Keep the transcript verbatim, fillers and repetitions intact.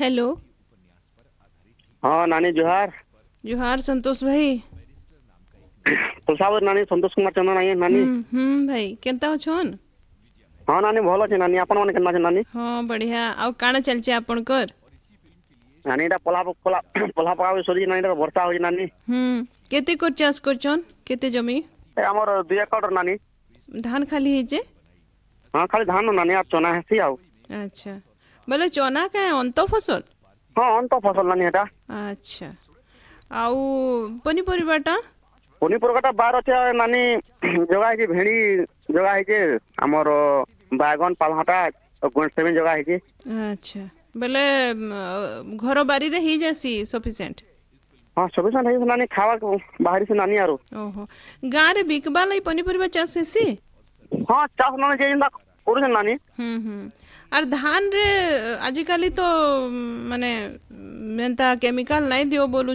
Hello. हाँ नानी जोहार। जोहार संतोष भाई। तुलसावर नानी संतोष कुमार चंद्र नानी नानी। हम्म हम्म भाई केनता अछन? हाँ नानी भल अच्छे नानी आपण मैंने केना नानी? हाँ बढ़िया। आउ काना चलचे आपणकर? नानी एटा पला पला पला पका सरी नानी एटा वर्षा होई नानी। हम्म केते कर चाष करछन? केते जमी? ए हमर दुई एकड़ नानी। धान खाली हेजे? हाँ खाली धान नानी आ चना हेसी आउ। अच्छा बोले चना का अंत फसल? हाँ अंत फसल नानी एटा। अच्छा आउ पनीपरिबाटा? पनीपरिबाटा बार अच्छे नानी जगह है भेड़ी जगह है हमर बैगन पालहाटा सेवन जगह है। अच्छा बोले घर बारी रे ही जासी सफिशिएंट? हाँ सफिशिएंट है नानी खावा बाहरी से नानी आरो। ओहो गाँ रे बिकबा लाई पनीपरिबा चाष हेसी? हाँ चाष नानी जे इंदा करू नानी। हम्म हम्म और धान रे आजिकाली तो माने मेनता केमिकल नहीं दियो बोलू